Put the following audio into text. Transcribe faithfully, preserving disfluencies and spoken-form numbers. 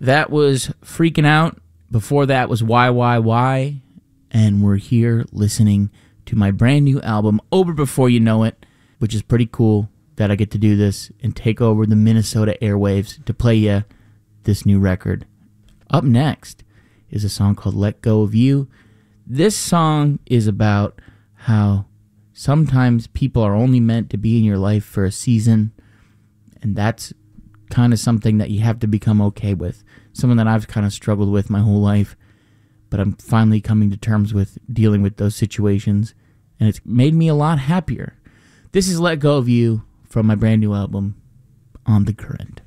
That was Freaking Out. Before that was Why, Why, Why. And we're here listening to my brand new album, Over Before You Know It, which is pretty cool that I get to do this and take over the Minnesota airwaves to play you this new record. Up next is a song called Let Go of You. This song is about how sometimes people are only meant to be in your life for a season, and that's kind of something that you have to become okay with. Something that I've kind of struggled with my whole life, but I'm finally coming to terms with dealing with those situations, and it's made me a lot happier. This is Let Go of You from my brand new album, On the Current.